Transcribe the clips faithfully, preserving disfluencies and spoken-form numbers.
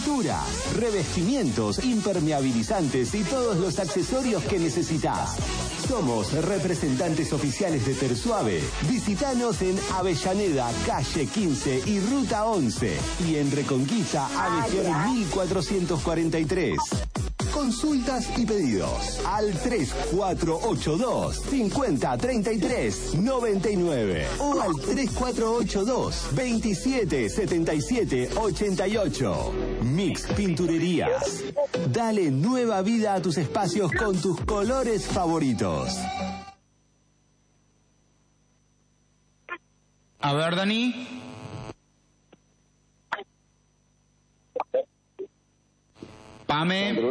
pintura, revestimientos, impermeabilizantes y todos los accesorios que necesitas. Somos representantes oficiales de Tersuave. Visítanos en Avellaneda, calle quince y ruta once. Y en Reconquista, Avenida mil cuatrocientos cuarenta y tres. Consultas y pedidos al tres cuatro ocho dos, cinco cero tres tres, nueve nueve o al tres cuatro ocho dos, veintisiete setenta y siete ochenta y ocho. Mix Pinturerías. Dale nueva vida a tus espacios con tus colores favoritos. A ver, Dani. Pame.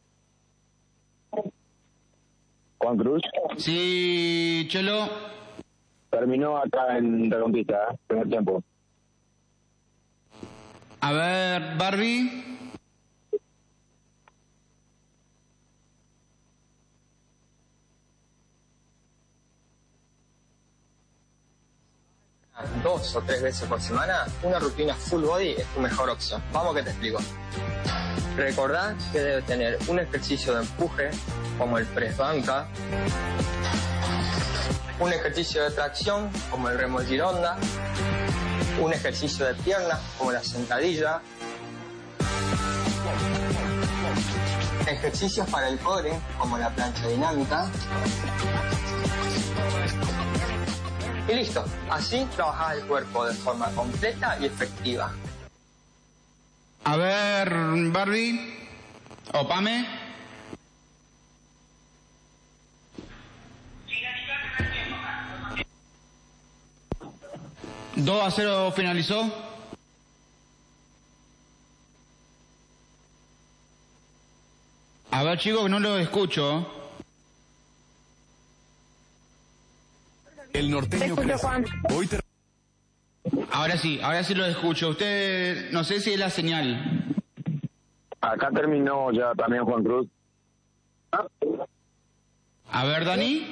Juan Cruz. Sí, Chelo. Terminó acá en Reconquista, ¿eh? Primer tiempo. A ver, Barbie. Dos o tres veces por semana, una rutina full body es tu mejor opción. Vamos que te explico. Recordá que debes tener un ejercicio de empuje, como el press banca, un ejercicio de tracción, como el remo gironda, un ejercicio de piernas, como la sentadilla, ejercicios para el core, como la plancha dinámica. Y listo, así trabajás el cuerpo de forma completa y efectiva. A ver, Barbie. O Pame. dos a cero finalizó. A ver, chicos, que no lo escucho. El norteño crece. Hoy te... Ahora sí, ahora sí lo escucho. Usted, no sé si es la señal. Acá terminó ya también Juan Cruz. A ver, Dani.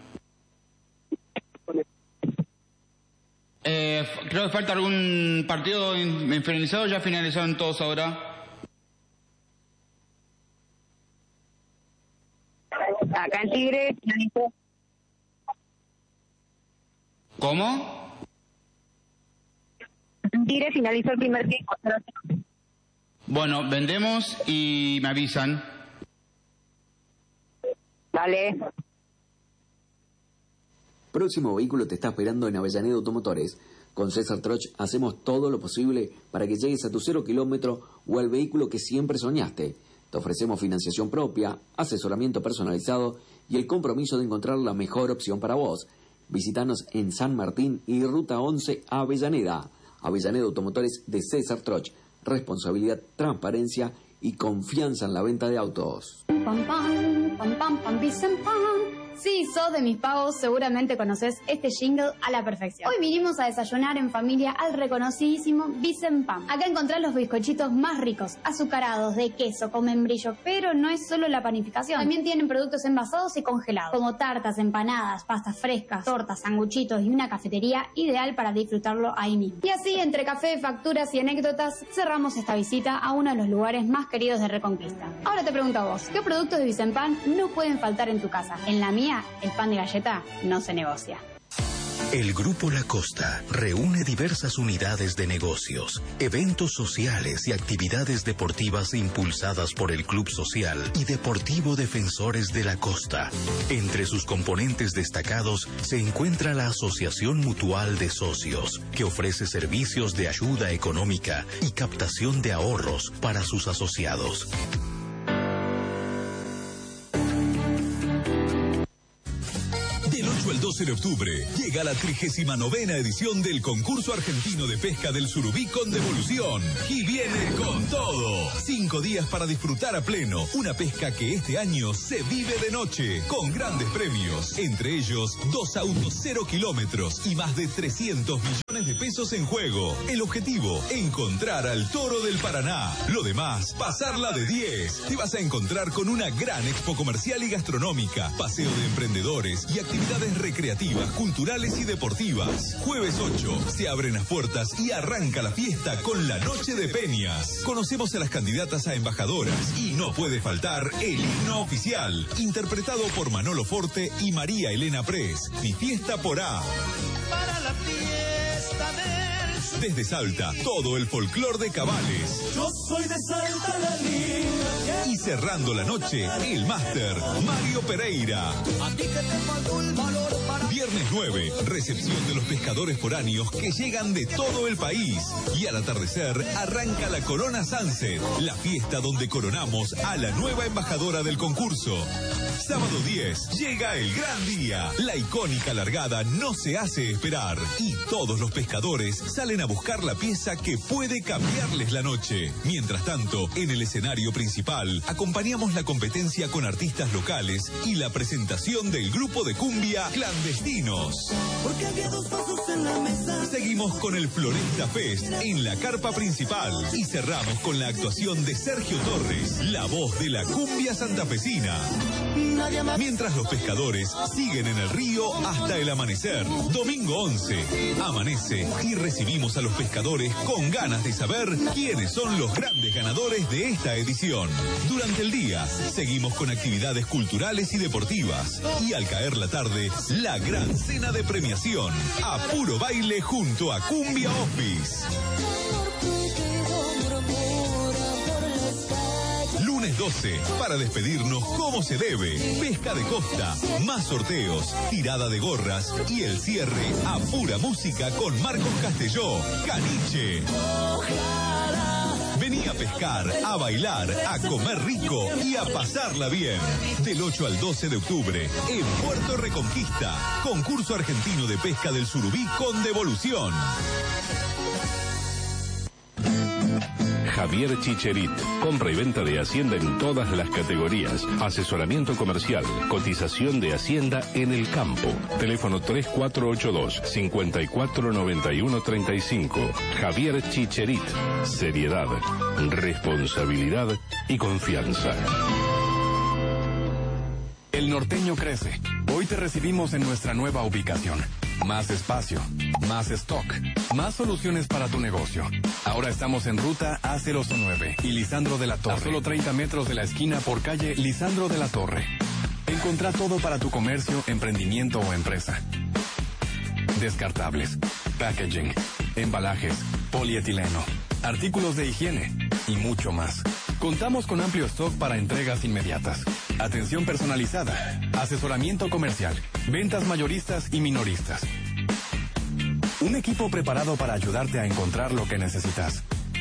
Eh, creo que falta algún partido en, en finalizado. Ya finalizaron todos ahora. Acá en Tigre finalizó. ¿Cómo? En Tigre finalizó el primer tiempo. Bueno, vendemos y me avisan. Dale. Próximo vehículo te está esperando en Avellaneda Automotores. Con César Troch hacemos todo lo posible para que llegues a tu cero kilómetro o al vehículo que siempre soñaste. Te ofrecemos financiación propia, asesoramiento personalizado y el compromiso de encontrar la mejor opción para vos. Visítanos en San Martín y Ruta once Avellaneda. Avellaneda Automotores de César Troch. Responsabilidad, transparencia y confianza en la venta de autos. Pam, pam, pam, pam, pam, Vicen, pam. Si sos de mis pagos, seguramente conoces este jingle a la perfección. Hoy vinimos a desayunar en familia al reconocidísimo Vicen Pam. Acá encontrás los bizcochitos más ricos, azucarados, de queso, con membrillo, pero no es solo la panificación. También tienen productos envasados y congelados, como tartas, empanadas, pastas frescas, tortas, sanguchitos y una cafetería ideal para disfrutarlo ahí mismo. Y así, entre café, facturas y anécdotas, cerramos esta visita a uno de los lugares más queridos de Reconquista. Ahora te pregunto a vos, ¿qué productos de Vicen Pam no pueden faltar en tu casa? En la mía, el pan de galleta no se negocia. El Grupo La Costa reúne diversas unidades de negocios, eventos sociales y actividades deportivas impulsadas por el Club Social y Deportivo Defensores de la Costa. Entre sus componentes destacados se encuentra la Asociación Mutual de Socios, que ofrece servicios de ayuda económica y captación de ahorros para sus asociados. El doce de octubre llega la trigésima novena edición del concurso argentino de pesca del surubí con devolución y viene con todo. Cinco días para disfrutar a pleno una pesca que este año se vive de noche con grandes premios, entre ellos dos autos cero kilómetros y más de trescientos millones millones de pesos en juego. El objetivo, encontrar al Toro del Paraná. Lo demás, pasarla de diez. Te vas a encontrar con una gran expo comercial y gastronómica, paseo de emprendedores y actividades recreativas, culturales y deportivas. Jueves ocho, se abren las puertas y arranca la fiesta con la Noche de Peñas. Conocemos a las candidatas a embajadoras y no puede faltar el himno oficial, interpretado por Manolo Forte y María Elena Pres. Mi fiesta por A. Para la fiesta del sur. Desde Salta, todo el folclor de Cabales. Yo soy de Salta, la linda. Y cerrando la noche, el máster, Mario Pereira. A ti que te faltó el valor para... Viernes nueve, recepción de los pescadores foráneos que llegan de todo el país. Y al atardecer, arranca la Corona Sunset, la fiesta donde coronamos a la nueva embajadora del concurso. Sábado diez, llega el gran día. La icónica largada no se hace esperar. Y todos los pescadores salen a buscar la pieza que puede cambiarles la noche. Mientras tanto, en el escenario principal, acompañamos la competencia con artistas locales y la presentación del grupo de cumbia Clandestinos. Porque había dos vasos en la mesa. Seguimos con el Floresta Fest en la carpa principal y cerramos con la actuación de Sergio Torres, la voz de la cumbia santafesina. Mientras los pescadores siguen en el río hasta el amanecer. Domingo once, amanece y recibimos a los pescadores con ganas de saber quiénes son los grandes ganadores de esta edición. Durante el día, seguimos con actividades culturales y deportivas. Y al caer la tarde, la gran cena de premiación. A puro baile junto a Cumbia Office. Lunes doce, para despedirnos como se debe. Pesca de costa, más sorteos, tirada de gorras y el cierre a pura música con Marcos Castelló, Caniche. Vení a pescar, a bailar, a comer rico y a pasarla bien. Del ocho al doce de octubre, en Puerto Reconquista, concurso argentino de pesca del surubí con devolución. Javier Chicherit. Compra y venta de Hacienda en todas las categorías. Asesoramiento comercial. Cotización de Hacienda en el campo. Teléfono tres cuatro ocho dos, cinco cuatro nueve uno tres cinco. Javier Chicherit. Seriedad, responsabilidad y confianza. El norteño crece. Hoy te recibimos en nuestra nueva ubicación. Más espacio, más stock, más soluciones para tu negocio. Ahora estamos en ruta A cero nueve y Lisandro de la Torre. A solo treinta metros de la esquina por calle Lisandro de la Torre. Encontrá todo para tu comercio, emprendimiento o empresa. Descartables, packaging, embalajes, polietileno, artículos de higiene y mucho más. Contamos con amplio stock para entregas inmediatas. Atención personalizada, asesoramiento comercial, ventas mayoristas y minoristas. Un equipo preparado para ayudarte a encontrar lo que necesitas.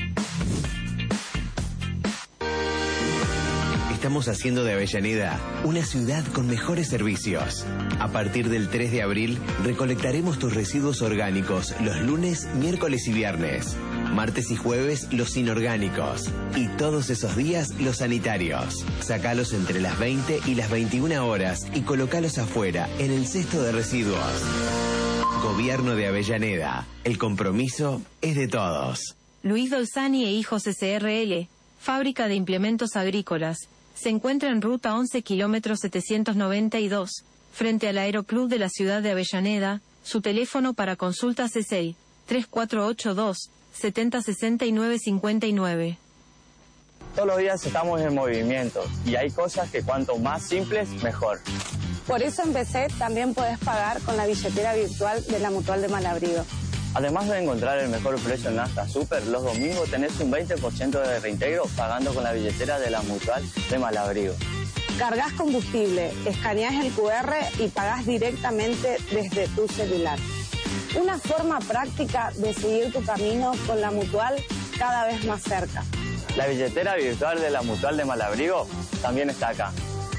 Estamos haciendo de Avellaneda una ciudad con mejores servicios. A partir del tres de abril, recolectaremos tus residuos orgánicos los lunes, miércoles y viernes. Martes y jueves, los inorgánicos. Y todos esos días, los sanitarios. Sacalos entre las veinte y las veintiuna horas y colocalos afuera, en el cesto de residuos. Gobierno de Avellaneda. El compromiso es de todos. Luis Dolzani e Hijos S R L, fábrica de implementos agrícolas. Se encuentra en ruta once kilómetros setecientos noventa y dos, frente al Aeroclub de la ciudad de Avellaneda. Su teléfono para consultas es el tres cuatro ocho dos, siete cero seis nueve cinco nueve. Todos los días estamos en movimiento y hay cosas que cuanto más simples, mejor. Por eso en B C también puedes pagar con la billetera virtual de la Mutual de Malabrigo. Además de encontrar el mejor precio en Nafta Super, los domingos tenés un veinte por ciento de reintegro pagando con la billetera de la Mutual de Malabrigo. Cargas combustible, escaneás el Q R y pagás directamente desde tu celular. Una forma práctica de seguir tu camino con la Mutual cada vez más cerca. La billetera virtual de la Mutual de Malabrigo también está acá.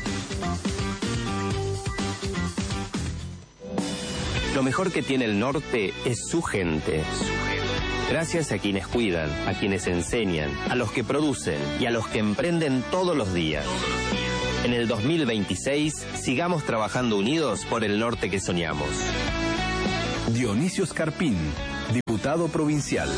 Lo mejor que tiene el norte es su gente. Gracias a quienes cuidan, a quienes enseñan, a los que producen y a los que emprenden todos los días. En el dos mil veintiséis, sigamos trabajando unidos por el norte que soñamos. Dionisio Scarpín, diputado provincial.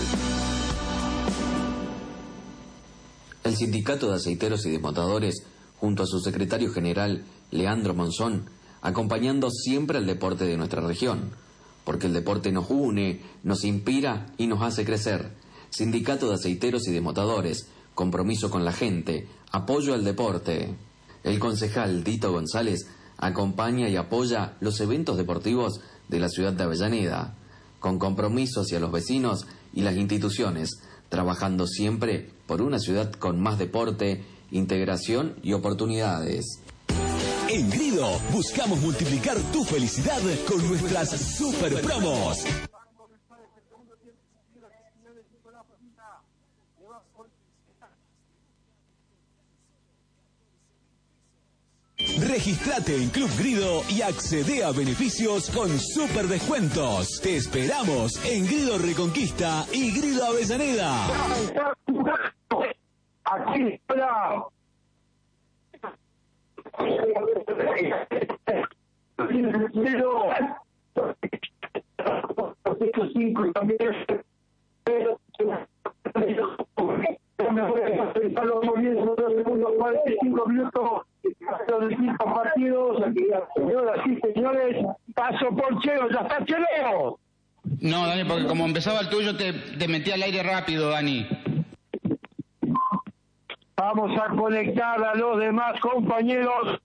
El Sindicato de Aceiteros y Desmontadores, junto a su secretario general, Leandro Monzón, acompañando siempre al deporte de nuestra región, porque el deporte nos une, nos inspira y nos hace crecer. Sindicato de Aceiteros y Desmontadores, compromiso con la gente, apoyo al deporte. El concejal Dito González acompaña y apoya los eventos deportivos de la ciudad de Avellaneda, con compromiso hacia los vecinos y las instituciones, trabajando siempre por una ciudad con más deporte, integración y oportunidades. En Grido buscamos multiplicar tu felicidad con nuestras super promos. Registrate en Club Grido y accede a beneficios con super descuentos. Te esperamos en Grido Reconquista y Grido Avellaneda. Aquí, hola. Estos cinco también. cuarenta y cinco minutos de cinco partidos. Señoras y señores, paso por Cheo. ¿Ya está Cheo? No, Dani, porque como empezaba el tuyo te, te metí al aire rápido, Dani. Vamos a conectar a los demás compañeros.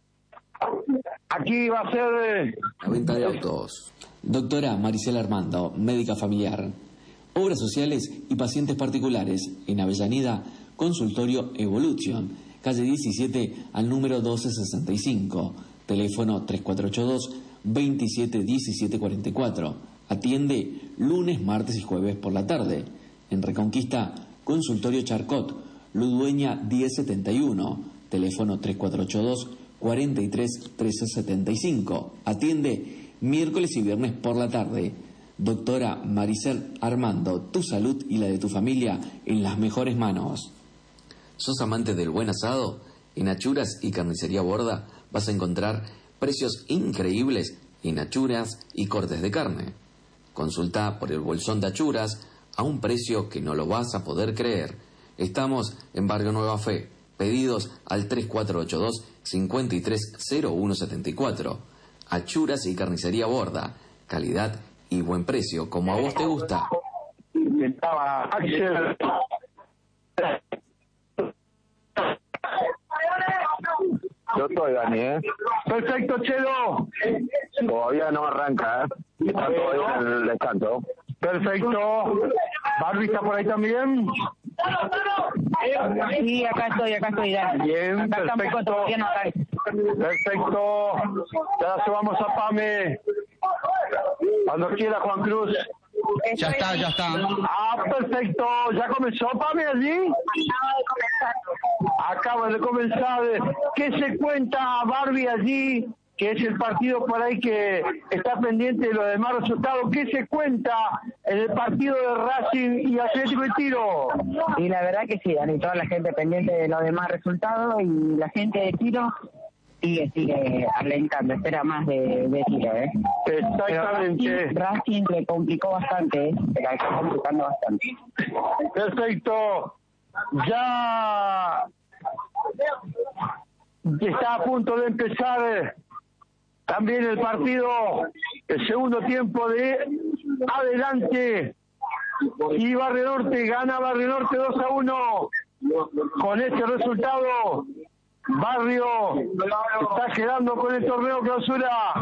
Aquí va a ser... La venta de autos. Doctora Maricela Armando, médica familiar. Obras sociales y pacientes particulares. En Avellaneda, consultorio Evolution. Calle diecisiete al número doce sesenta y cinco. Teléfono tres cuatro ocho dos, veintisiete diecisiete cuarenta y cuatro. Atiende lunes, martes y jueves por la tarde. En Reconquista, consultorio Charcot. Ludueña diez setenta y uno. Teléfono tres cuatro ocho dos, cuarenta y tres trece setenta y cinco. Atiende miércoles y viernes por la tarde. Doctora Maricel Armando, tu salud y la de tu familia en las mejores manos. ¿Sos amante del buen asado? En Achuras y Carnicería Borda vas a encontrar precios increíbles en achuras y cortes de carne. Consulta por el bolsón de achuras a un precio que no lo vas a poder creer. Estamos en Barrio Nueva Fe. Pedidos al tres cuatro ocho dos, cinco tres cero uno siete cuatro. Achuras y Carnicería Borda. Calidad y buen precio, como a vos te gusta. Intentaba Axel. Yo estoy, Dani, ¿eh? Perfecto, Chelo. Todavía no arranca, ¿eh? Está todavía en el descanso. Perfecto. ¿Barbie está por ahí también? Sí, acá estoy, acá estoy, Dani. Bien, acá perfecto. Todavía no cae. Perfecto. Ya se vamos a Pame. Cuando quiera, Juan Cruz. Ya está, ya está. Ah, perfecto. ¿Ya comenzó, Pame, allí? Acaba de comenzar. ¿Qué se cuenta, Barbie, allí? Que es el partido por ahí que está pendiente de los demás resultados. ¿Qué se cuenta en el partido de Racing y Atlético de Tiro? Y la verdad que sí, Dani, toda la gente pendiente de los demás resultados y la gente de Tiro sigue, sigue alentando, espera más de, de Tiro, ¿eh? Exactamente. Racing, Racing le complicó bastante, ¿eh? Se la está complicando bastante. Perfecto. Ya está a punto de empezar también el partido, el segundo tiempo de Adelante. Y Barrio Norte gana Barrio Norte dos a uno. Con este resultado, Barrio está quedando con el torneo clausura.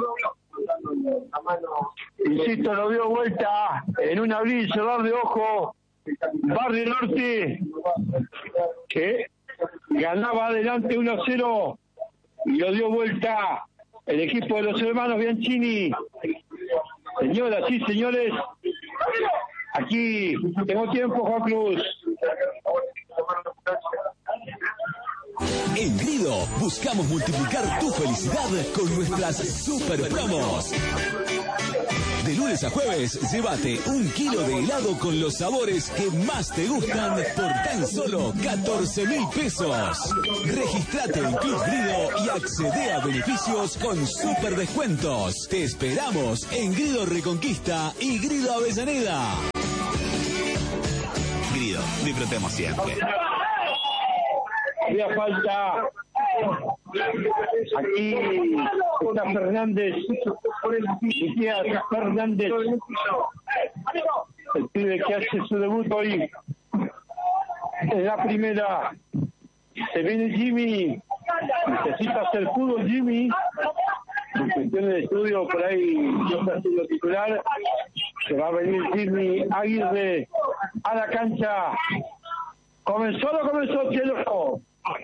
Insisto, lo dio vuelta en un abrir y cerrar de ojo. Barrio Norte, que ganaba Adelante uno a cero y lo dio vuelta el equipo de los hermanos Bianchini. Señoras y señores, aquí tengo tiempo, Juan Cruz. En Grido buscamos multiplicar tu felicidad con nuestras super promos. De lunes a jueves, llévate un kilo de helado con los sabores que más te gustan por tan solo catorce mil pesos. Registrate en Club Grido y accede a beneficios con super descuentos. Te esperamos en Grido Reconquista y Grido Avellaneda. Grido, disfrutemos siempre. Había falta. Aquí está Fernández. Miguel Fernández. El pibe que hace su debut hoy. En la primera. Se viene Jimmy. Necesita hacer fútbol Jimmy. En cuestiones de estudio, por ahí no está siendo titular. Se va a venir Jimmy Aguirre a la cancha. Comenzó, lo comenzó Chelo.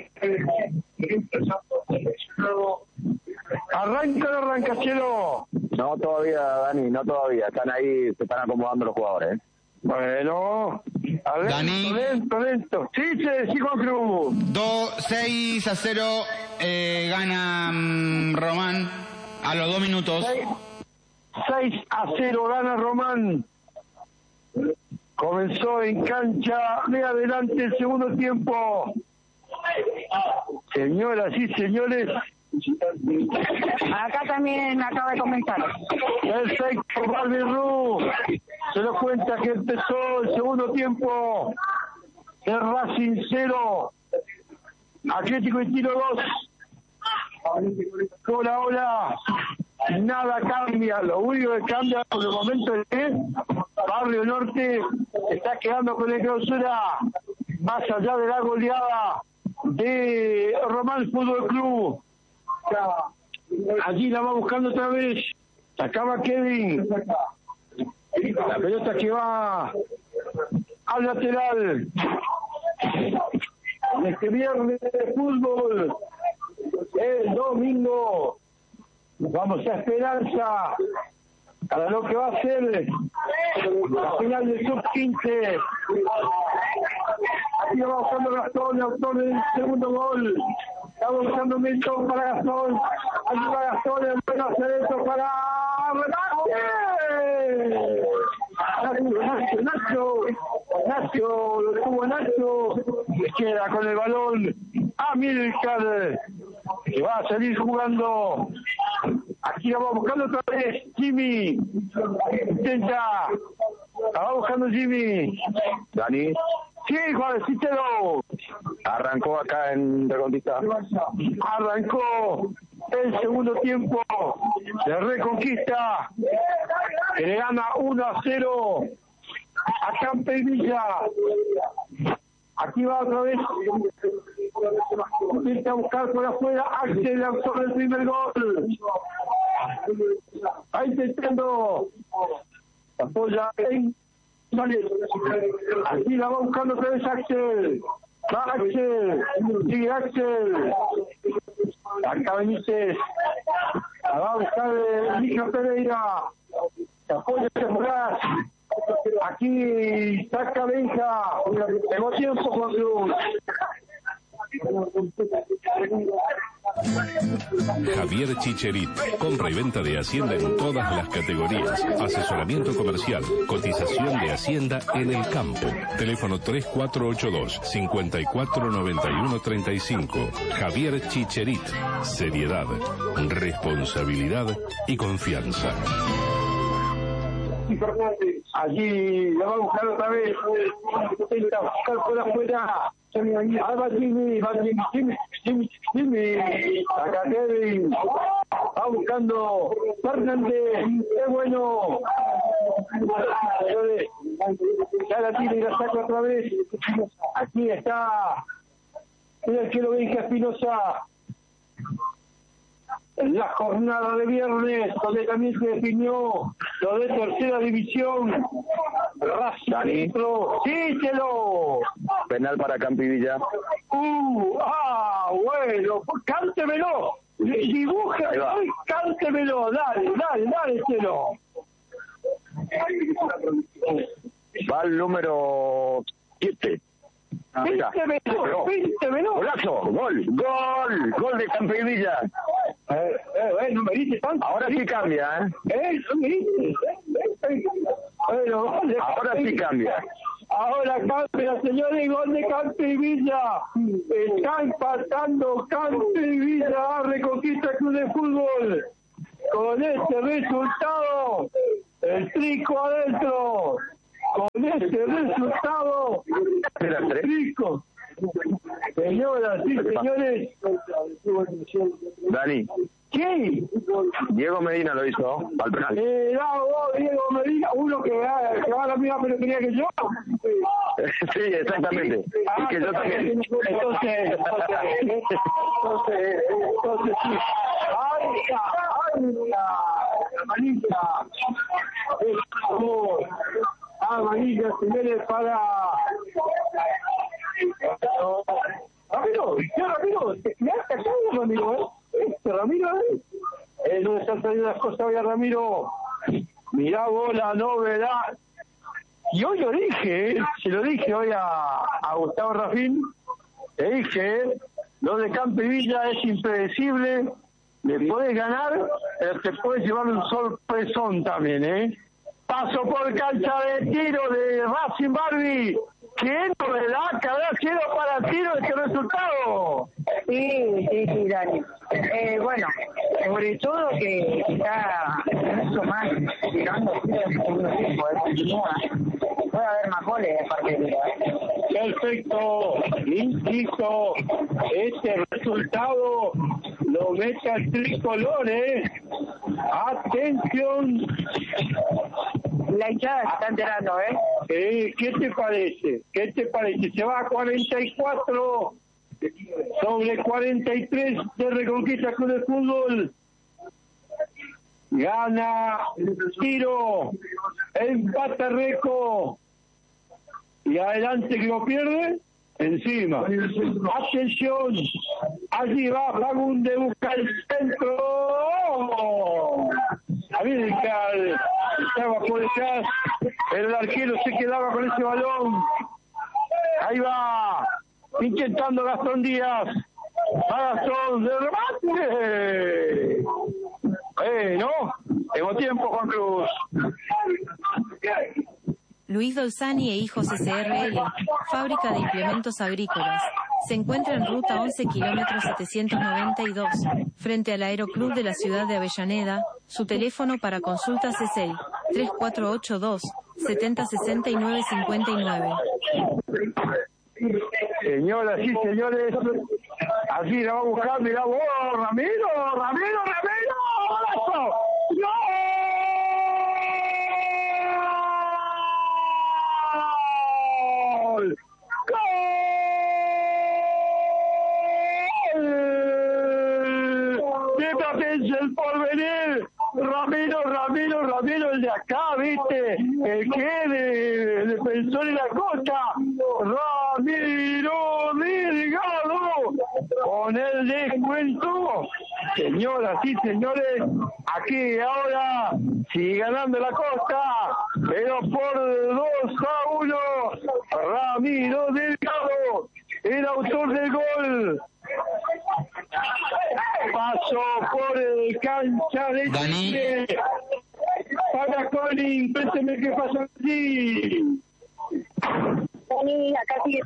Arranca, no arranca Chelo. No todavía, Dani, no todavía. Están ahí, se están acomodando los jugadores. Bueno, a ver, Dani. lento, lento. Sí, sí, sí, Juan Cruz. dos, seis a cero eh, gana mm, Román a los dos minutos. seis a cero gana Román. Comenzó en cancha de adelante el segundo tiempo. Señoras y señores, Acá también acaba de comenzar. Perfecto, Barbie Ru. Se lo cuenta que empezó el segundo tiempo de Racing cero, Atlético y Tiro dos. Hola, hola. Nada cambia, lo único que cambia por el momento es que Barrio Norte está quedando con la clausura más allá de la goleada de Román Fútbol Club. Allí la va buscando otra vez. Sacaba Kevin. La pelota que va al lateral. En este viernes de fútbol, el domingo, vamos a Esperanza para lo que va a ser la final del sub quince. Aquí va buscando Gastón, autor del segundo gol. Está buscando Milton para Gastón. Aquí va Gastón, el buen acereto para remate. Nacho, Nacho, Nacho, lo tuvo Nacho. Queda con el balón Amílcar, que va a salir jugando. Aquí la va buscando otra vez Jimmy. Intenta. La va buscando Jimmy. Dani. Sí, Juancítelo. Arrancó acá en Reconquista. Arrancó el segundo tiempo de Reconquista, que le gana uno a cero a Campevilla. Aquí va otra vez. Intenta buscar por afuera Axel, autor del primer gol. Va intentando. Apoya en aquí la va buscando otra vez Axel. Va Axel. Sigue Axel. Acá Benítez. La va a buscar eh, Mija Pereira. Se apoya Temorás. Aquí saca Benja. Tengo tiempo, Juan Cruz. Javier Chicherit, compra y venta de Hacienda en todas las categorías, asesoramiento comercial, cotización de Hacienda en el campo. Teléfono tres cuatro ocho dos, cinco cuatro nueve uno tres cinco. Javier Chicherit, seriedad, responsabilidad y confianza. Allí la va a buscar otra vez. Intenta buscar por afuera. Ahí va Jimmy, va Jimmy, Jimmy, Jimmy, Jimmy. Acá Kevin. Va buscando Fernández. ¡Qué bueno! Ya la tiene y la saca otra vez. Aquí está. Mira el que lo ve, Espinosa. En la jornada de viernes, donde también se definió lo de tercera división. Racing. Sí, Chelo. Penal para Campivilla. Uh, ah, bueno, cántemelo. Dibuja, cántemelo. Dale, dale, dale, Chelo. Va el número siete. Píntemelo, píntemelo. Golazo, gol, gol, gol de Campivilla. Eh, eh, eh, no me dice tanto. Ahora sí cambia, ¿eh? Eh, no me dice. Eh, Bueno, ahora sí cambia. Ahora cambia, señores, gol de Campe y Villa. Está empatando Campe y Villa a Reconquista Club de Fútbol. Con este resultado, el Trico adentro. Con este resultado, el Trico. Señoras y señores. Dani. ¿Qué? Diego Medina lo hizo al penal. Eh, no, vos, Diego Medina, uno que va, que va a la misma peluquería que yo. Sí, exactamente. Ah, y que yo también. Entonces, entonces, entonces, entonces sí. ¡Ay, ay, la manilla! Por favor. Ah, manilla, señores, para... Ramiro, ya Ramiro, me has cachado, Ramiro, ¿eh? Este Ramiro, ¿eh? Eh, no están saliendo las cosas hoy a Ramiro. Mirá vos la novedad. Y hoy lo dije, ¿eh? Se lo dije hoy a, a Gustavo Rafín. Le dije, ¿eh? Lo de Campe Villa es impredecible. Le podés ganar, pero te puedes llevar un sorpresón también, ¿eh? Paso por cancha de tiro de Racing Barbie. ¿Qué novedad que habrá sido para tiro este resultado? Sí, sí, sí, Dani. Eh, bueno, sobre todo que está mucho más tirando tiro en el segundo tiempo, eh, continúa. Puede haber más goles de parte de la... Perfecto, insisto, este resultado lo mete al tricolor, ¿eh? Atención. La hinchada se está enterando, ¿eh? Eh, ¿Qué te parece? ¿Qué te parece? Se va a cuarenta y cuatro sobre cuarenta y tres de Reconquista Club de Fútbol. Gana Tiro, empata Reco y adelante que lo pierde, encima. Atención, allí va Fagunde, busca el centro. América estaba por detrás, pero el arquero se quedaba con ese balón. Ahí va, intentando Gastón Díaz. Va Gastón, de remate. Eh, ¿no? Tengo tiempo, Juan Cruz. Luis Dolzani e Hijos S R L, fábrica de implementos agrícolas. Se encuentra en ruta once kilómetros setecientos noventa y dos, frente al Aeroclub de la ciudad de Avellaneda. Su teléfono para consultas es el tres cuatro ocho dos, siete cero seis nueve cinco nueve. Señoras y señores, así la va a buscar, mirá vos, Ramiro, Ramiro, Ramiro, ¡golazo! ¡No! ¡Gol! ¡Gol! ¡Qué potencia el porvenir! Ramiro, Ramiro, Ramiro, el de acá, ¿viste? El que de defensor en la costa. Ramiro Delgado. Con el descuento. Señoras y señores, aquí ahora sigue ganando la costa, pero por dos a uno. Ramiro Delgado, el autor del gol. Pasó por el cancha de Dani. Chile. Para Colin, cuénteme qué pasó allí. Dani, acá sigue.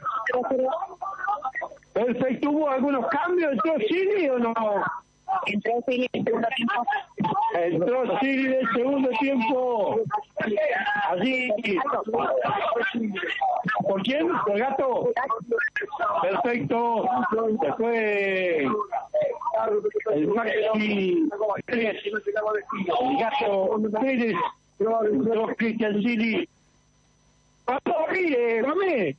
Perfecto, ¿hubo algunos cambios? ¿Entró Chile o no? Entró Chile en el segundo tiempo. Entró Chile en el segundo tiempo. Allí. ¿Por quién? ¿Por Gato? Perfecto. Después el Maxi Pérez, el Gato Pérez, los Cristian Chile. ¿Cómo ríe, mami?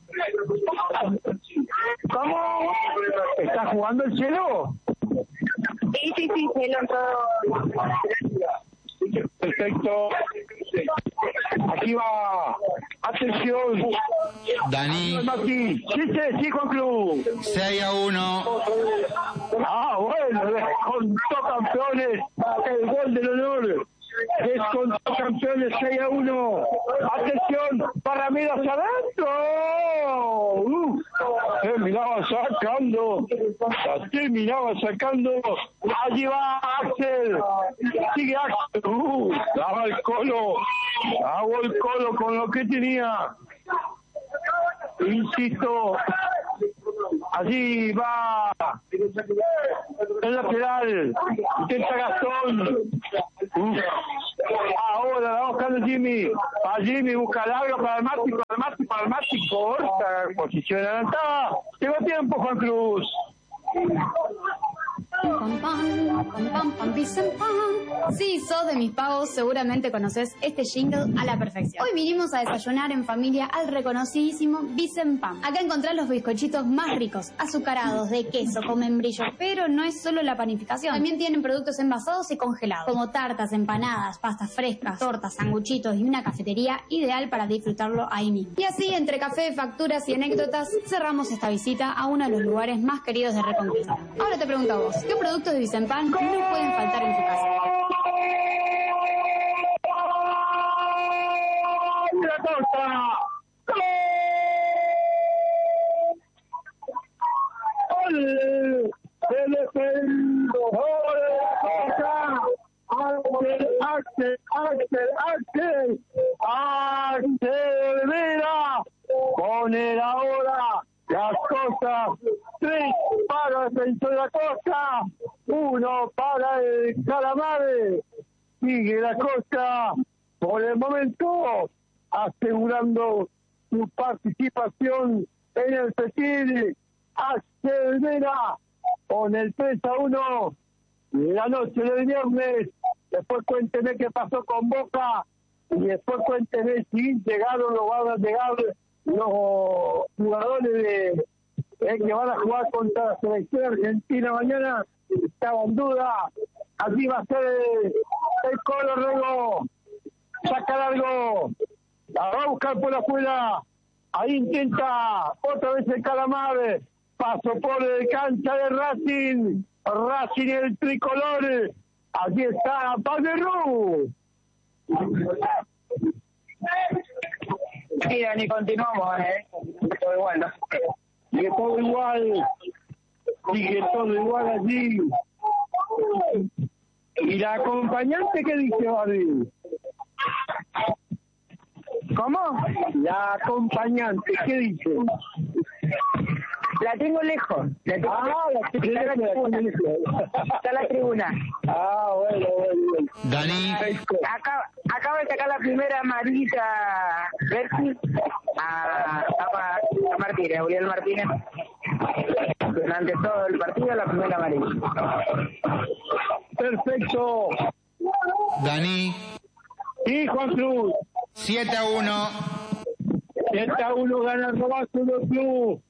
¿Cómo? ¿Está jugando el cielo? Sí, sí, sí, cielo en todo. Perfecto. Aquí va. Atención. Dani. Sí, sí, sí, Juan Cruz. seis a uno. Ah, bueno, descontó campeones. El gol del honor. Descontó campeones seis a uno. Atención, para Ramiro hacia adentro. Uh, terminaba sacando. La terminaba sacando. Allí va Axel. Sigue Axel. Uh, daba el colo, hago el colo con lo que tenía. Insisto, allí va el lateral, intenta Gastón. Uf. Ahora la va buscando Jimmy, a Jimmy busca largo para el Mati, para el Mati, para el Mati, corta, posición adelantada. Llegó tiempo, Juan Cruz. Pam, pam, pam, pam, pam, Vicen Pan. Si sos de mis pagos, seguramente conoces este jingle a la perfección. Hoy vinimos a desayunar en familia al reconocidísimo Vicen Pan. Acá encontrás los bizcochitos más ricos, azucarados, de queso, con membrillo. Pero no es solo la panificación. También tienen productos envasados y congelados, como tartas, empanadas, pastas frescas, tortas, sanguchitos y una cafetería ideal para disfrutarlo ahí mismo. Y así, entre café, facturas y anécdotas, cerramos esta visita a uno de los lugares más queridos de Reconquista. Ahora te pregunto a vos, ¿qué productos de Vicen Pan no pueden faltar en tu casa? ¡La torta! ¡Gol! ¡Se defendió! ¡Axel, Axel, Axel, Axel! ¡Axel Vera! Poner ahora las cosas. Tres para el Defensor de la Costa, uno para el Calamares. Sigue la Costa por el momento asegurando su participación en el Petit. Axel Vera con el tres a uno la noche del viernes. Después cuénteme qué pasó con Boca y después cuénteme si llegaron o van a llegar los jugadores de Eh, que van a jugar contra la selección argentina mañana. Estaba en duda. Así va a ser el, el Colo Rego. Saca largo. La va a buscar por afuera. Ahí intenta otra vez el Calamar. Paso por el cancha de Racing. Racing el tricolor. Aquí está Paderú. Sí, Dani, continuamos, ¿eh? Todo igual, ¿no? Sigue todo igual, sigue todo igual allí. ¿Y la acompañante qué dice, Babi? ¿Cómo? La acompañante, ¿qué dice? La tengo lejos. La tengo ah, la tengo está, lejos, la está en la tribuna. Ah, bueno, bueno. Dani. Acaba, acaba de sacar la primera amarilla Berti a, a, a Martínez, a Uriel Martínez. Durante todo el partido, la primera amarilla. Perfecto. Dani. Y Juan Cruz. siete a uno. siete a uno gana Román Club Club.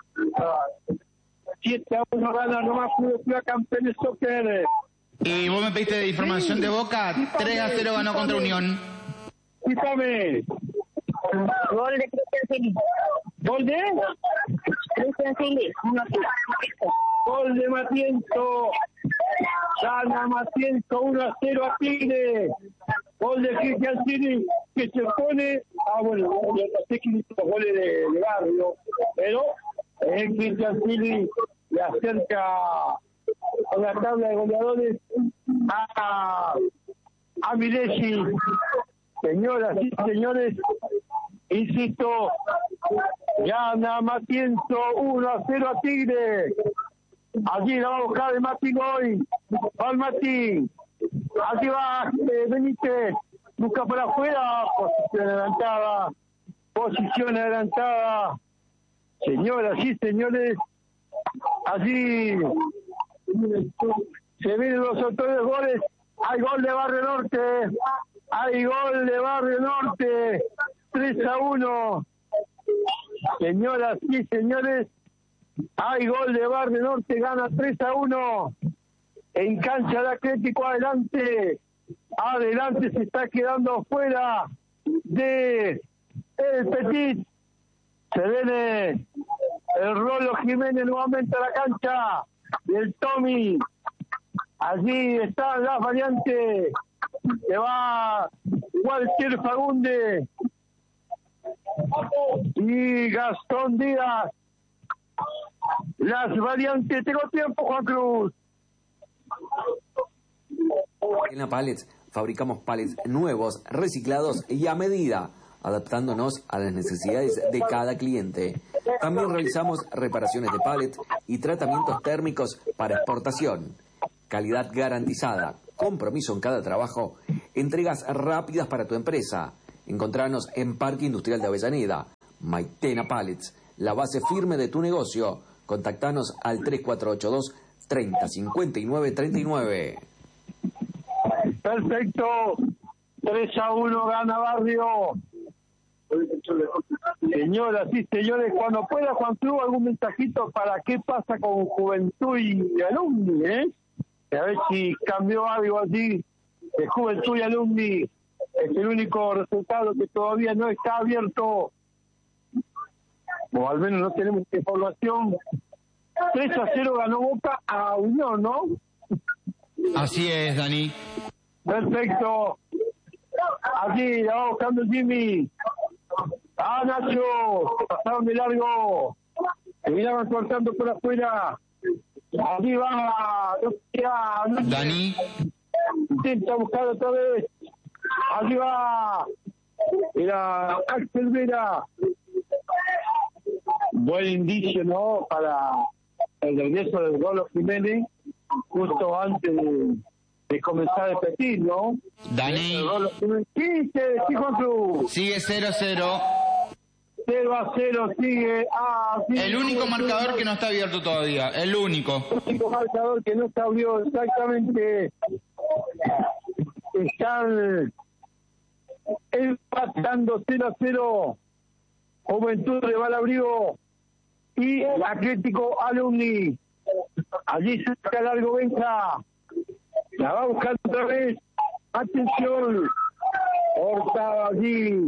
siete a uno gana Román Club Club a Campeones Soccer. Y vos me pediste de información de Boca. tres a cero ganó contra Unión. Quítame. Gol de Cristian Sili. ¿Gol de? Cristian Sili. Gol de Matienzo. Gana Matienzo uno a cero a Tigre. Gol de Cristian Sili que se pone. Ah, bueno, no sé quién hizo los goles de, de Barrio. Pero el Cristian Sili le acerca a la tabla de goleadores a, a Milesi. Señoras y señores, insisto, gana Matienzo uno a cero a Tigre. Allí la va a buscar el Mati Goy. Va el Mati. Allí va eh, Benítez. Busca por afuera. Posición adelantada. Posición adelantada. Señoras y señores, allí se vienen los autores goles. Hay gol de Barrio Norte. Hay gol de Barrio Norte. tres a uno. Señoras y señores, hay gol de Barrio Norte. Gana tres a uno. En cancha de Atlético adelante. Adelante se está quedando fuera de el Petit. Se viene el Rolo Jiménez nuevamente a la cancha. Y el Tommy. Allí están las variantes. Se va Walter Fagunde. Y Gastón Díaz. Las variantes. Tengo tiempo, Juan Cruz. En la Pallets Fabricamos palets nuevos, reciclados y a medida, adaptándonos a las necesidades de cada cliente. También realizamos reparaciones de palets y tratamientos térmicos para exportación. Calidad garantizada, compromiso en cada trabajo, entregas rápidas para tu empresa. Encontranos en Parque Industrial de Avellaneda. Maitena Pallets, la base firme de tu negocio. Contactanos al tres cuatro ocho dos, treinta, cincuenta y nueve, treinta y nueve. Perfecto. tres a uno gana Barrio. Señoras y señores, cuando pueda, Juan Cruz, algún mensajito para qué pasa con Juventud y Alumni, ¿eh? A ver si cambió algo así. De Juventud y Alumni es el único resultado que todavía no está abierto, o al menos no tenemos información. tres a cero ganó Boca a Unión, ¿no? Así es, Dani. Perfecto. Aquí la va buscando Jimmy. Ah, Nacho, se pasaron de largo. Terminaban cortando por afuera. Aquí va, no queda, no Dani. Intenta buscar otra vez. Aquí va. Era Axel Vera. Buen indicio, ¿no? Para el regreso del Golo Jiménez, justo antes de, de comenzar el petit, ¿no? Dani. Sí, sí, Juan Cruz. Sigue cero a cero. cero a cero sigue. Ah, sí, el único sí, marcador sí. que no está abierto todavía. El único. El único marcador que no está abierto, exactamente. Están empatando cero a cero. Juventud de Balabrigo y Atlético Alumni. Allí saca largo Benja. La va buscando otra vez. Atención. Cortaba allí.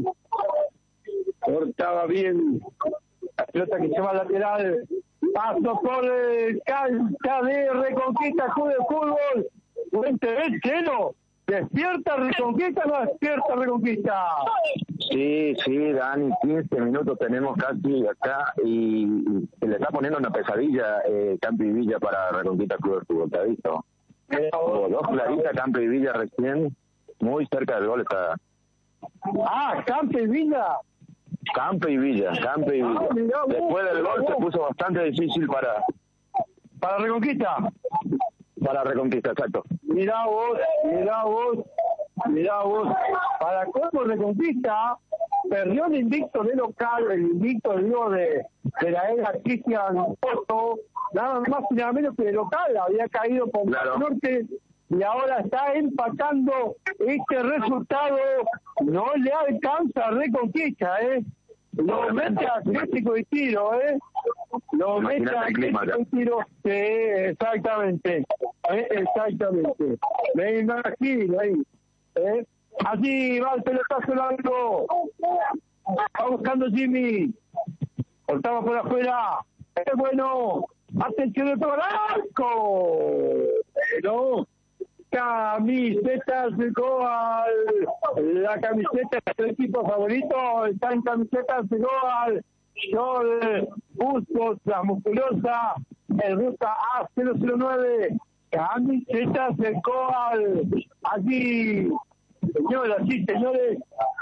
Cortaba bien. La pelota que se va lateral. Paso por el cancha de Reconquista, Club de Fútbol. veinte cero. ¿Despierta Reconquista o no despierta Reconquista? Sí, sí, Dani, quince minutos tenemos casi acá y, y se le está poniendo una pesadilla eh, Campo y Villa para Reconquista Club de Fútbol, ¿te has visto? Hubo dos claritas, Campo y Villa recién, muy cerca del gol está. Ah, Campo y Villa. Campo y Villa, Campo y Villa. Ah, mirá vos, Después del gol mirá se vos. puso bastante difícil para... Para Reconquista. Para Reconquista, exacto. Mirá vos, mirá vos, mirá vos. Para cómo Reconquista perdió el invicto de local, el invicto digo de, de la era Cristian Otto, nada más y nada menos que de local, había caído con Claro. Norte y ahora está empatando. Este resultado no le alcanza a Reconquista, ¿eh? Lo mete a Atlético y Tiro, ¿eh? Lo mete a Imagínate el clima Atlético acá. y Tiro. Sí, exactamente. ¿Eh? Exactamente. Me imagino ahí. ¿Eh? Allí va el pelotazo largo. Va buscando Jimmy. Cortaba por afuera. ¡Qué bueno! ¡Atención de todo el arco! Pero... Camisetas de Goal, la camiseta del equipo favorito está en camisetas de Goal, Sol, Bustos, la musculosa, el Ruta A cero cero nueve, camisetas de Goal, allí, señoras y señores,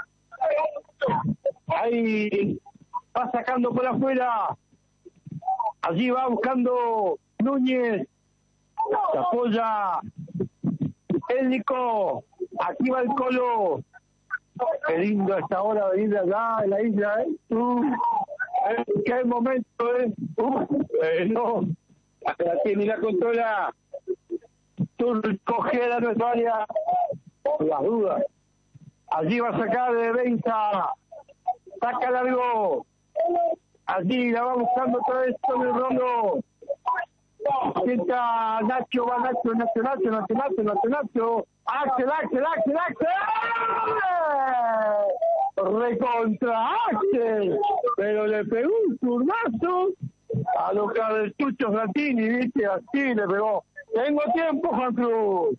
ahí va sacando por afuera, allí va buscando Núñez, se apoya el Nico, aquí va el Colo. Qué lindo esta hora venir de acá en la isla, ¿eh? Uh, eh, qué momento, ¿eh? Uh, eh, no, la tiene la controla. Tú cogiera nuestra área, por las dudas. Allí va a sacar de Benza, saca largo. Allí la va buscando otra vez con el Rondo. Sienta Nacho, va Nacho, Nacho, Nacho, Nacho, Nacho, Nacho, Nacho, Axel, Axel, Axel, Axel, recontra Axel, pero le pegó un turnazo a lo que del Chucho Fratini, viste, así le pegó. Tengo tiempo, Juan Cruz.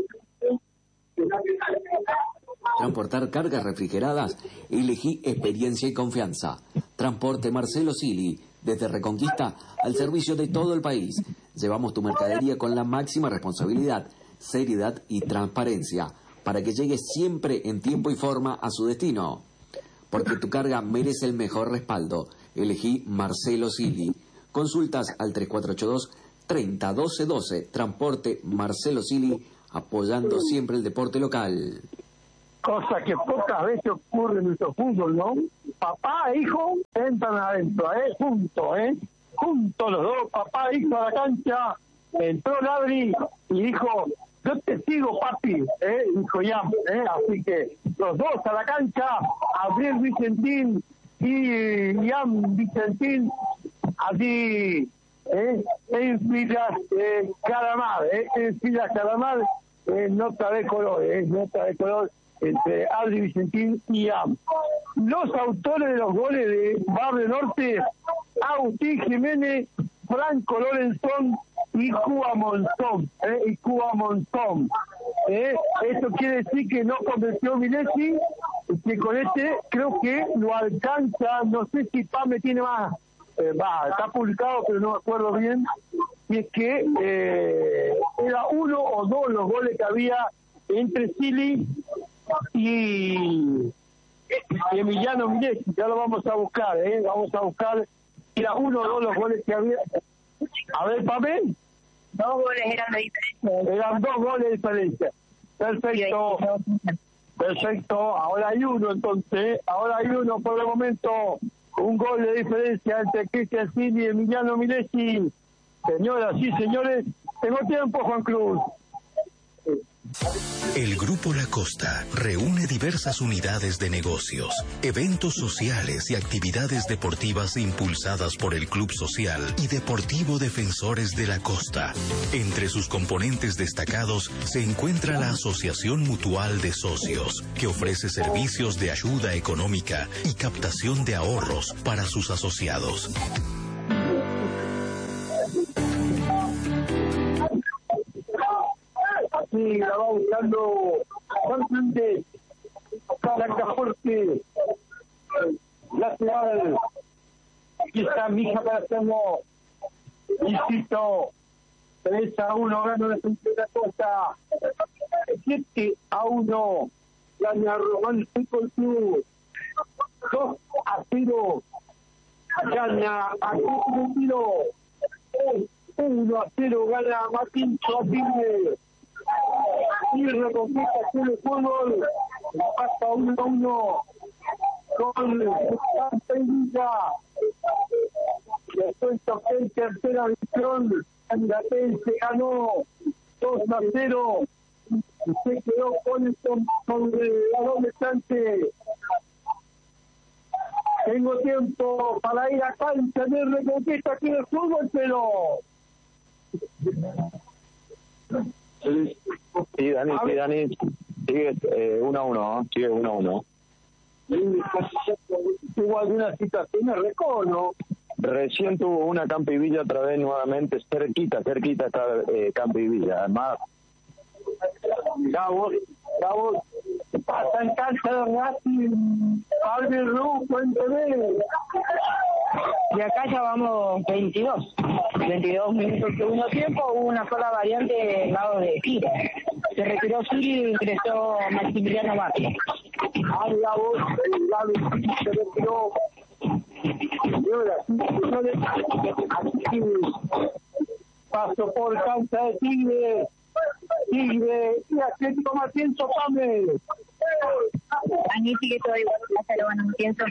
Transportar cargas refrigeradas, elegí experiencia y confianza. Transporte Marcelo Sili, desde Reconquista al servicio de todo el país. Llevamos tu mercadería con la máxima responsabilidad, seriedad y transparencia. para que llegue siempre en tiempo y forma a su destino. Porque tu carga merece el mejor respaldo. Elegí Marcelo Silly. Consultas al tres cuatro ocho dos, tres cero uno dos uno dos. Transporte Marcelo Silly, apoyando siempre el deporte local. Cosa que pocas veces ocurre en nuestro fútbol, ¿no? Papá e hijo entran adentro, ¿eh? Juntos, ¿eh? Juntos los dos, papá e hijo a la cancha. Entró Ladri y dijo, yo te sigo, papi, ¿eh? Dijo Ian, ¿eh? Así que los dos a la cancha, Gabriel Vicentín y Ian Vicentín, allí, ¿eh? En filas eh, Calamar, ¿eh? En filas Calamar, eh, nota de color, ¿eh? Nota de color entre Adri Vicentín y Ian. Los autores de los goles de Barrio Norte, Agustín Jiménez, Franco Lorenzón y Cuba Monzón, ¿eh? y Cuba Monzón. ¿eh? Esto quiere decir que no convenció Milesi, que con este creo que lo alcanza, no sé si Pame tiene más, eh, va, está publicado pero no me acuerdo bien, y es que eh, era uno o dos los goles que había entre Silly y, y Emiliano Milesi. Ya lo vamos a buscar, ¿eh? vamos a buscar, era uno o dos los goles que había. A ver, Pamel. Dos goles eran de diferencia. Eran dos goles de diferencia. Perfecto. Perfecto. Ahora hay uno, entonces. Ahora hay uno por el momento. Un gol de diferencia entre Cristian Silly y Emiliano Milesi. Señoras y señores, tengo tiempo, Juan Cruz. El Grupo La Costa reúne diversas unidades de negocios, eventos sociales y actividades deportivas impulsadas por el Club Social y Deportivo Defensores de la Costa. Entre sus componentes destacados se encuentra la Asociación Mutual de Socios, que ofrece servicios de ayuda económica y captación de ahorros para sus asociados. Sí, la va buscando Juan Fernández, Blancaforte, lateral. Aquí está Mija para hacerlo. Insisto, tres a uno gana la Central Costa. siete a uno gana Román Fútbol Club. dos a cero gana Argentino. uno a cero gana Martín Chopine. Y reconquista el fútbol, hasta uno a uno con Santa Villa. Después toqué en tercera visión, Andatense ganó dos a cero y se quedó con el con la doble chance. Tengo tiempo para ir a cancha de reconquista aquí del fútbol, pero Sí, sí, Dani, sí, Dani, sigue eh, uno a uno, sigue uno a uno. ¿Tuvo alguna situación de récord, no? Recién tuvo una Campi Villa otra vez nuevamente, cerquita, cerquita está eh, Campi Villa, además. Gabo, Gabo, pasa en cancha de Racing, Alvin Ru, cuénteme. Y acá ya vamos veintidós minutos de segundo tiempo, hubo una sola variante del lado de Tiro. Se retiró Suri y ingresó Maximiliano Márquez. Ay, la voz, la se retiró. Aquí paso por cancha de Tigre. Tigre y Atlético Matienzo Pame. Añí sigue todo igual, pero bueno, Matienzo.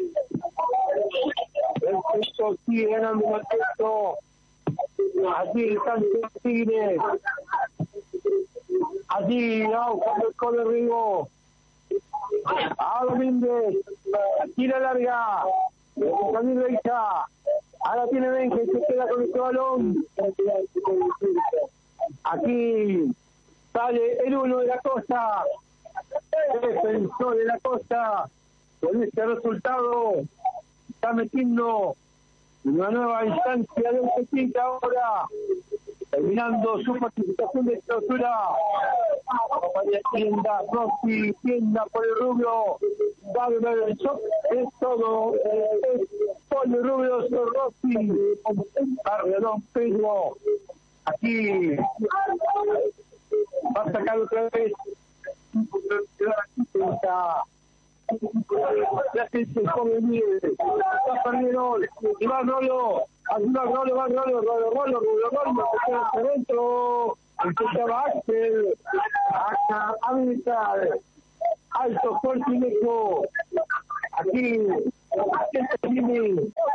Perfecto, sigue ganando Matienzo. Allí están los Tigres. Allí, cuando el cole Rigo. Ahora Méndez. Tira larga. Camilo Isa. Ahora tiene Benje, se queda con este balón. Aquí sale el uno de la Costa. Defensor de la Costa. Con este resultado está metiendo una nueva instancia de un setenta ahora, terminando su participación de clausura. María Tienda, Rossi, Tienda por el rubio, Valver, es todo, es Polo Rubio, Rossi, Barrio Don Pedro. Aquí va a sacar otra vez La gente come nieve, está perdiendo, y va Rolo, ayuda Rolo, va Rolo, Rolo, Rolo, Rolo, Rolo, se queda hacia adentro, intentaba Axel, acá, habilidad, alto, fuerte y lejos, aquí, este tiene,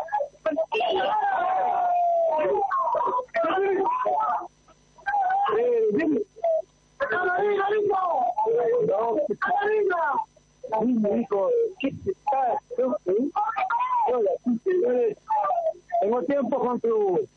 eh, dime, no, a mí me dijo, ¿qué te está? Hola, sí, señores. Tengo tiempo con tu...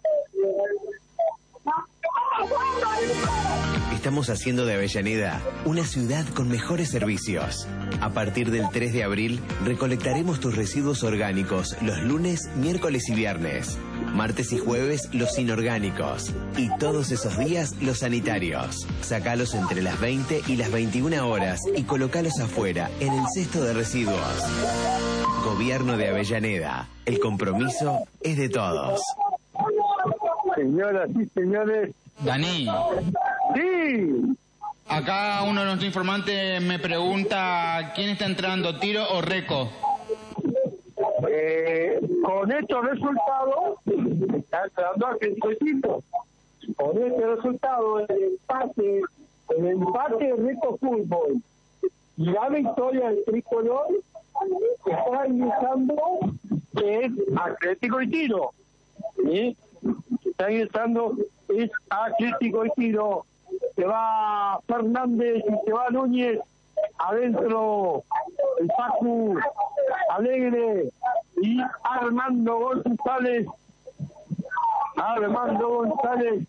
Estamos haciendo de Avellaneda una ciudad con mejores servicios. A partir del tres de abril, recolectaremos tus residuos orgánicos los lunes, miércoles y viernes. Martes y jueves, los inorgánicos. Y todos esos días, los sanitarios. Sacalos entre las veinte y las veintiuna horas y colocalos afuera, en el cesto de residuos. Gobierno de Avellaneda. El compromiso es de todos. Señoras y señores. Dani. Sí. Acá uno de nuestros informantes me pregunta quién está entrando, Tiro o Reco. Eh, con estos resultados está entrando Atlético y Tiro. Con este resultado, el empate, el empate de Reco Fútbol y la victoria del tricolor está ingresando es Atlético y Tiro. ¿Sí? Está ingresando es Atlético y Tiro. Se va Fernández y se va Núñez. Adentro el Pacu Alegre y Armando González. Armando González.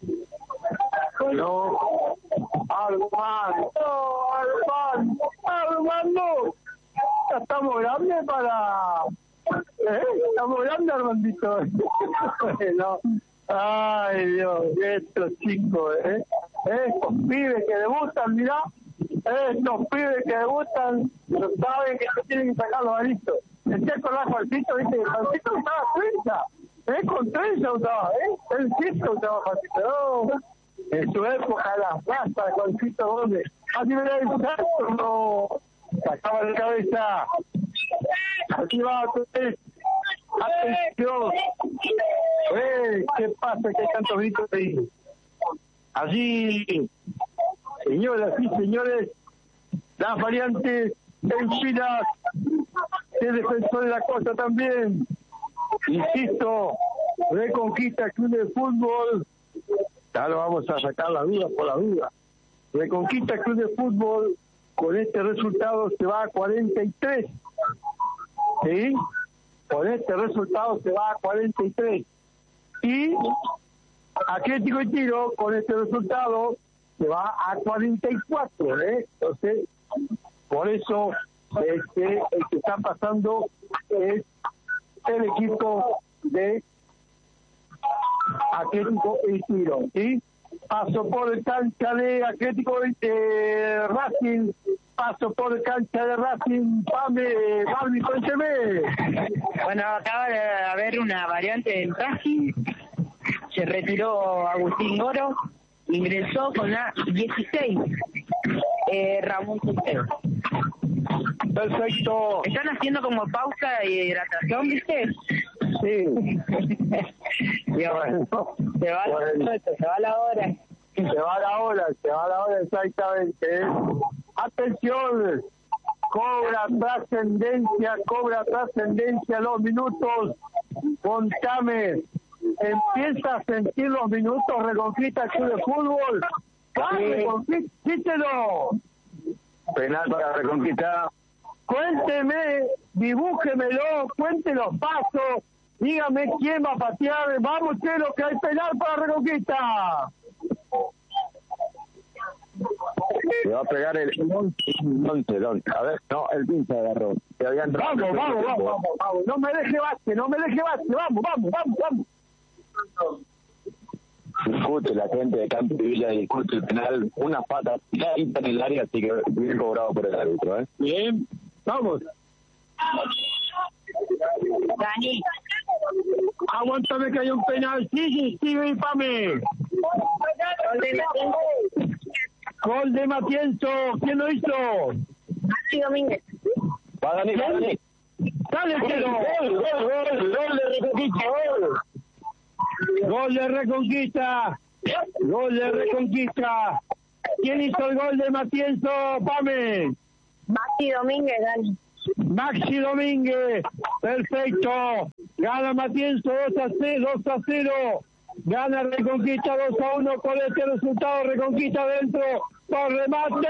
No. Armando. Armando. Armando. Ya estamos grandes para... ¿Eh? Estamos grandes, Armandito. No. Ay, Dios, estos chicos, ¿eh? Estos pibes que debutan, mirá. Estos pibes que debutan, no saben que se tienen que sacar los aritos. Este con la Juancito, viste, Juancito estaba treinta, ¿eh? Con treinta usaba, ¿eh? El chico usaba Juancito, no. En su época, la plaza, Juancito Gómez. Así me da el salto, no. Sacaba la cabeza. Aquí va, entonces. Atención. Eh, ¿Qué pasa? Que hay tantos gritos ahí. Allí, señoras y señores, las variantes en filas de Defensor de la Costa también. Insisto, Reconquista Club de Fútbol. Ya lo vamos a sacar la duda por la duda. Reconquista Club de Fútbol, con este resultado se va a cuarenta y tres. ¿Sí? Con este resultado se va a cuarenta y tres. Y Atlético y Tiro, con este resultado, se va a cuarenta y cuatro. ¿eh? Entonces, por eso, este, el que está pasando es el equipo de Atlético y Tiro. ¿Sí? Paso por cancha de Atlético de Racing. Paso por cancha de Racing. Pame, Barbie, cuénteme. Bueno, acaba de haber una variante en Racing. Se retiró Agustín Goro. Ingresó con la dieciséis. Eh, Ramón Quintero. Perfecto. Están haciendo como pausa de hidratación, ¿viste? Sí. Dios, bueno, se va bueno. la, se va la hora. Se va la hora, se va la hora exactamente. Atención, cobra trascendencia, cobra trascendencia los minutos. Contame, empieza a sentir los minutos Reconquista Club de Fútbol. ¡Dale, quítelo! Penal para Reconquista. Cuénteme, dibújemelo, cuente los pasos, dígame quién va a patear. Vamos, Chelo, que hay penal para Reconquista. Se va a pegar el once, el once. A ver, no, el quince agarró. Se había entrado. Vamos, vamos, vamos, vamos, vamos. No me deje base, no me deje base. Vamos, vamos, vamos, vamos. Discute la gente de Campo y Villa, discute el penal. Una pata en el área, así que bien cobrado por el árbitro, ¿eh? Bien, vamos. Dani. Aguántame que hay un penal. Sigue, sigue, Pame. Gol de Matienzo. ¿Quién lo hizo? Maxi Domínguez. Va Dani, va Dani. Dale, quiero. Gol, gol, gol, gol de Reconquista, gol. Gol de Reconquista. Gol de Reconquista. ¿Quién hizo el gol de Matienzo, Pame? Maxi Domínguez, Dani. Maxi Domínguez. Perfecto. Gana Matienzo dos a cero. Gana Reconquista dos a uno con este resultado. Reconquista dentro. Por remate.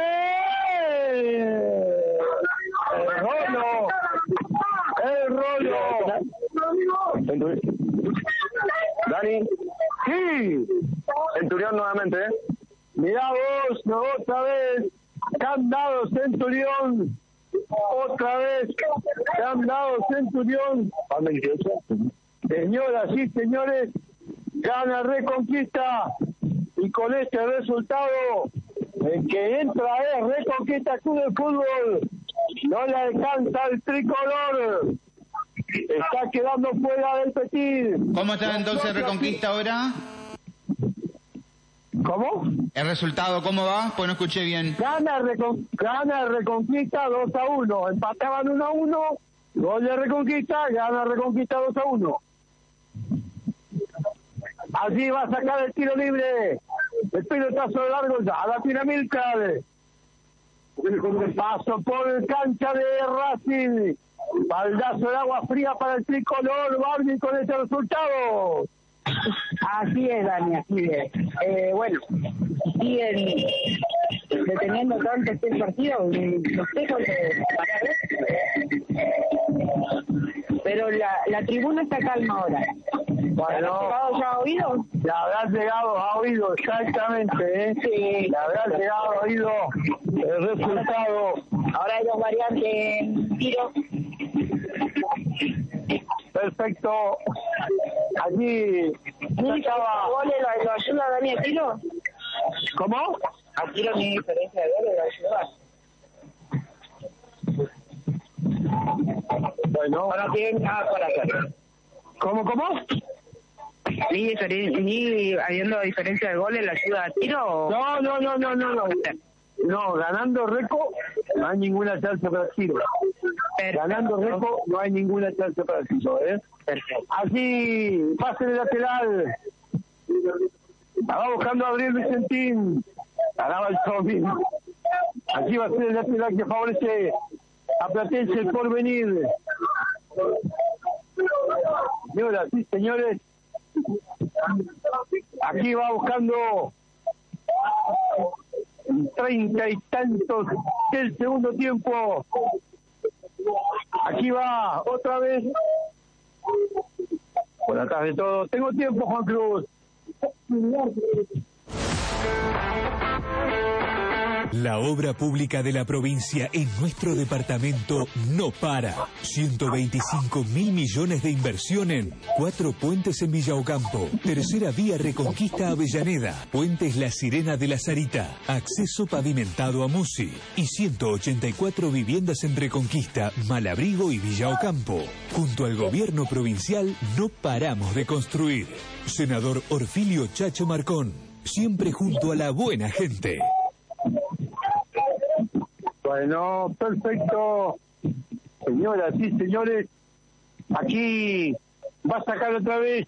El Rolo. El Rolo. Dani. Sí. Centurión nuevamente, ¿eh? Mirá vos, no, otra vez. Candado Centurión. Otra vez. Candado Centurión. Señoras y señores, gana Reconquista. Y con este resultado, el que entra es Reconquista Club de Fútbol. No le alcanza el tricolor. Está quedando fuera del Petit. ¿Cómo está entonces Reconquista ahora? ¿Cómo? ¿El resultado cómo va? Pues no escuché bien. Gana, Recon, gana Reconquista dos a uno. Empataban uno a uno. Gol de Reconquista. Gana Reconquista dos a uno. Allí va a sacar el tiro libre. El pelotazo largo ya. A la tira Milcar. Paso por el cancha de Racing. Baldazo de agua fría para el tricolor. Barbie con este resultado. Así es, Dani, así es. Eh, bueno, siguen deteniendo tanto este partido, no sé cuánto pero la, la tribuna está calma ahora. Bueno, ¿Ha llegado ya a oído? La habrá llegado a oído, exactamente, ¿eh? Sí. La habrá llegado a oído el resultado. Ahora hay dos variantes en tiro. Perfecto. Allí estaba... ¿Goles lo, lo ayuda Dani a tiro? ¿Cómo? ¿A tiro ni diferencia de goles lo ayuda? Bueno. Ahora tienen nada para hacer. ¿Cómo, cómo? Ni, ni habiendo diferencia de goles, ¿la ayuda a tiro? No, no, no, no, no, no. No, ganando Reco no hay ninguna chance para el tiro. Perfecto. Ganando Reco no hay ninguna chance para el tiro, ¿eh? Perfecto. Así, pase de lateral. La va buscando a Gabriel Vicentín. Ganaba el Tommy. Aquí va a ser el lateral que favorece a Platense el Porvenir. Señoras y señores, aquí va buscando treinta y tantos del segundo tiempo. Aquí va otra vez. Por atrás de todo. Tengo tiempo, Juan Cruz. La obra pública de la provincia en nuestro departamento no para. ciento veinticinco mil millones de inversión en cuatro puentes en Villa Ocampo, tercera vía Reconquista Avellaneda, puentes La Sirena de la Sarita, acceso pavimentado a Musi y ciento ochenta y cuatro viviendas en Reconquista, Malabrigo y Villa Ocampo. Junto al gobierno provincial no paramos de construir. Senador Orfilio Chacho Marcón, siempre junto a la buena gente. Bueno, perfecto. Señoras y señores, aquí va a sacar otra vez.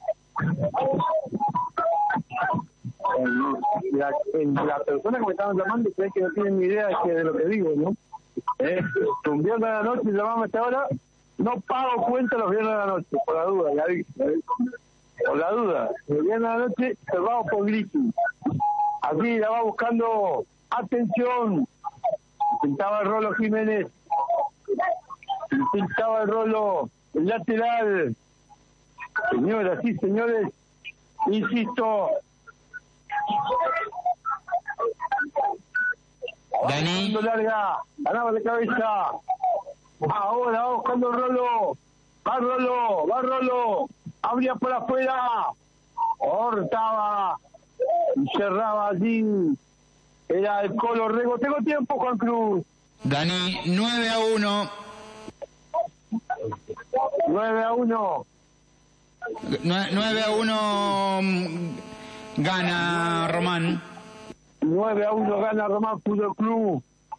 La, la persona que me estaban llamando cree que no tienen ni idea de, de lo que digo, ¿no? Eh, un viernes de la noche llamamos a esta hora, no pago cuenta los viernes de la noche, por la duda, ya vi, ya vi. Por la duda, el viernes de la noche cerrado por Griffin. Aquí la va buscando, atención. Pintaba el Rolo Jiménez. Pintaba el Rolo, el lateral. Señoras y señores, insisto. Dani. Larga, ganaba de cabeza. Ahora va buscando el Rolo. Va Rolo, va Rolo. Abría por afuera. Cortaba. Y cerraba allí. Era el Colo Rego. Tengo tiempo, Juan Cruz. Dani, nueve a uno. nueve a uno. nueve a uno gana Román. nueve a uno gana Román Fútbol Club.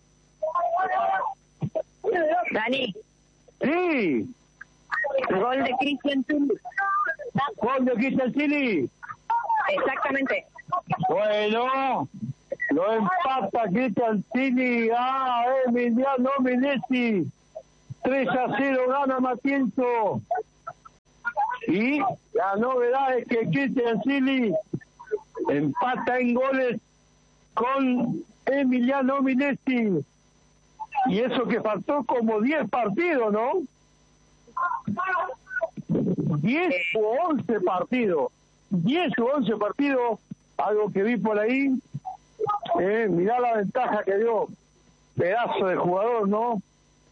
Dani. Sí. Gol de Cristian Zili. Gol de Cristian Zili. Exactamente. Bueno, lo empata Cristian Zili a Emiliano Menezzi. tres a cero gana Matienzo. Y la novedad es que Cristian Zili empata en goles con Emiliano Menezzi. Y eso que faltó como diez partidos, ¿no? diez o once partidos. diez o once partidos, algo que vi por ahí. Eh, mirá la ventaja que dio. Pedazo de jugador, ¿no?